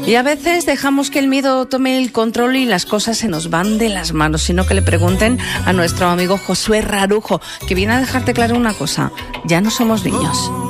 Y a veces dejamos que el miedo tome el control y las cosas se nos van de las manos, sino que le pregunten a nuestro amigo Josué Rarujo, que viene a dejarte claro una cosa: ya no somos niños.